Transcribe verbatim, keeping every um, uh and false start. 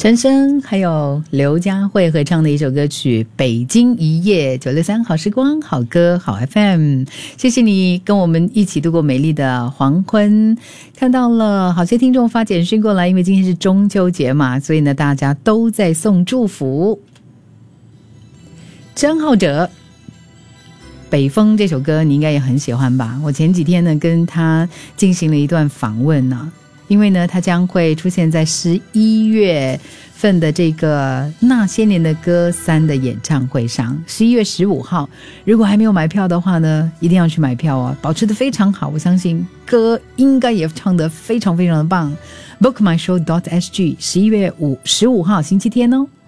陈升还有刘佳慧合唱的一首歌曲《北京一夜》，九六三好时光，好歌好 F M。 谢谢你跟我们一起度过美丽的黄昏。看到了好些听众发简讯过来，因为今天是中秋节嘛，所以呢大家都在送祝福。曾浩哲，北风这首歌你应该也很喜欢吧？我前几天呢跟他进行了一段访问呢、啊，因为呢他将会出现在十一月份的这个那些年的歌三的演唱会上，十一月十五号。如果还没有买票的话呢，一定要去买票哦，保持得非常好，我相信歌应该也唱得非常非常的棒。book my show dot s g 十一月十五号星期天哦。